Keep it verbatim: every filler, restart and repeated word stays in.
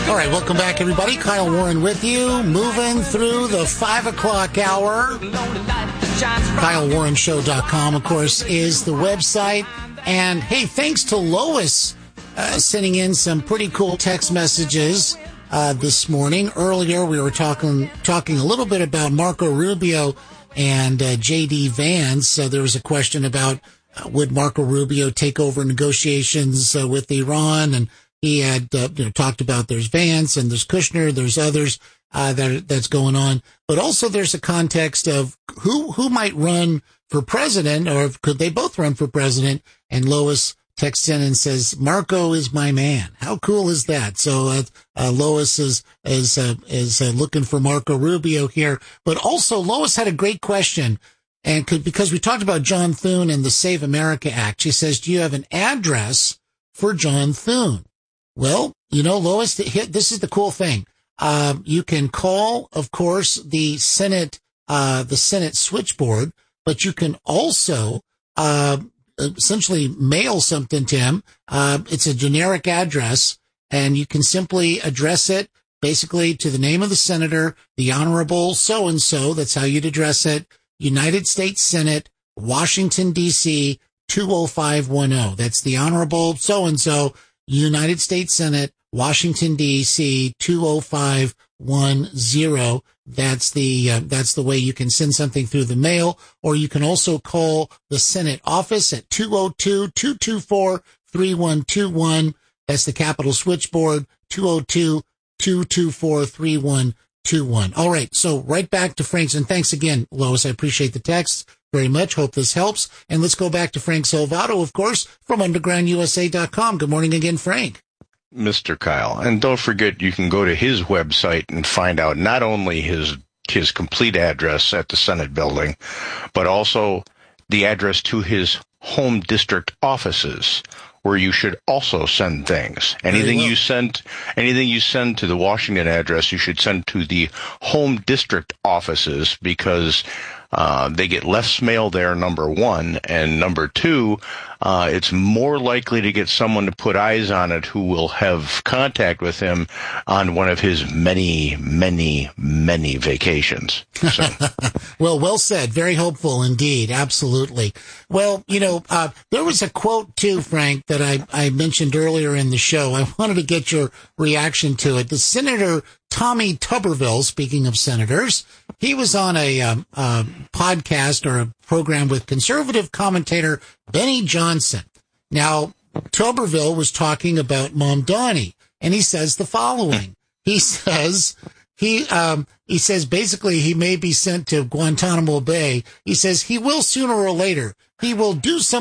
All right, welcome back, everybody. Kyle Warren with you, moving through the five o'clock hour. Kyle Warren Show dot com, of course, is the website. And, hey, thanks to Lois uh, sending in some pretty cool text messages uh, this morning. Earlier, we were talking talking a little bit about Marco Rubio and uh, J D Vance. So there was a question about uh, would Marco Rubio take over negotiations uh, with Iran, and he had uh, you know, talked about there's Vance and there's Kushner, there's others uh, that that's going on. But also there's a context of who who might run for president, or could they both run for president? And Lois texts in and says, Marco is my man. How cool is that? So uh, uh, Lois is is uh, is uh, looking for Marco Rubio here. But also Lois had a great question, and could, because we talked about John Thune and the Save America Act. She says, do you have an address for John Thune? Well, you know, Lois, this is the cool thing. Um, you can call, of course, the Senate, uh, the Senate switchboard, but you can also, uh, essentially mail something to him. Uh, it's a generic address, and you can simply address it basically to the name of the senator, the Honorable so-and-so. That's how you'd address it. United States Senate, Washington, D C, two oh five one oh. That's the Honorable so-and-so. United States Senate, Washington, D C, two oh five one oh. That's the, uh, that's the way you can send something through the mail, or you can also call the Senate office at two oh two, two two four, three one two one. That's the Capitol switchboard, two oh two, two two four, three one two one. All right. So right back to Frank's, and thanks again, Lois. I appreciate the text very much. Hope this helps. And let's go back to Frank Salvato, of course, from underground U S A dot com. Good morning again, Frank. Mister Kyle. And don't forget, you can go to his website and find out not only his his complete address at the Senate building, but also the address to his home district offices, where you should also send things. Anything well. you send, anything you send to the Washington address, you should send to the home district offices, because Uh, they get less mail there, number one, and number two, uh, it's more likely to get someone to put eyes on it who will have contact with him on one of his many, many, many vacations. So. Well, well said. Very hopeful indeed. Absolutely. Well, you know, uh, there was a quote too, Frank, that I, I mentioned earlier in the show. I wanted to get your reaction to it. The Senator Tommy Tuberville, speaking of senators, he was on a, um, uh, podcast or a program with conservative commentator Benny Johnson. Now, Tuberville was talking about Mamdani, and he says the following. He says, he, um, he says basically he may be sent to Guantanamo Bay. He says he will sooner or later. He will do some